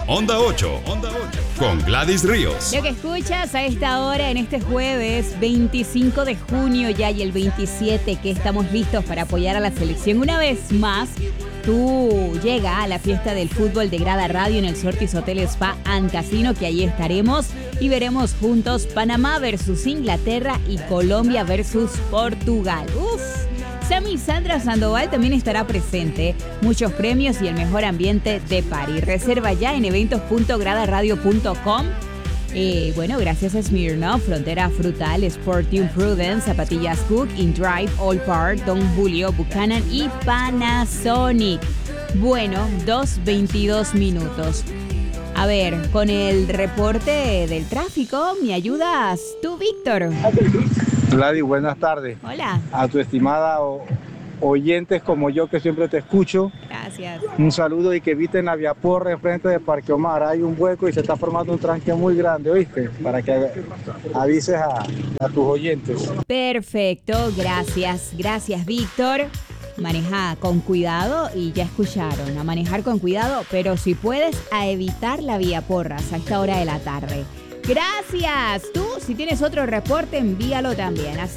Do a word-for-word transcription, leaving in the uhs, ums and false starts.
Onda ocho, con Gladys Ríos. Lo que escuchas a esta hora en este jueves veinticinco de junio ya y el veintisiete, que estamos listos para apoyar a la selección una vez más. Tú llega a la fiesta del fútbol de Grada Radio en el Sortis Hotel Spa and Casino, que ahí estaremos y veremos juntos Panamá versus Inglaterra y Colombia versus Portugal. Uf. Sammy Sandra Sandoval también estará presente. Muchos premios y el mejor ambiente de party. Reserva ya en eventos punto grada radio punto com. Eh, bueno, gracias a Smirnoff, Frontera Frutal, Sporting Prudence, Zapatillas Cook, InDrive, All Park, Don Julio, Buchanan y Panasonic. Bueno, dos veintidós minutos. A ver, con el reporte del tráfico, ¿me ayudas tú, Víctor? Gladys, buenas tardes. Hola. A tu estimada o, oyentes como yo que siempre te escucho. Gracias. Un saludo y que eviten la vía porra enfrente de Parque Omar. Hay un hueco y se está formando un tranque muy grande, ¿oíste? Para que avises a, a tus oyentes. Perfecto, gracias. Gracias, Víctor. Maneja con cuidado y ya escucharon, a manejar con cuidado, pero si puedes, a evitar la vía porras a esta hora de la tarde. Gracias. Tú, si tienes otro reporte, envíalo también. Así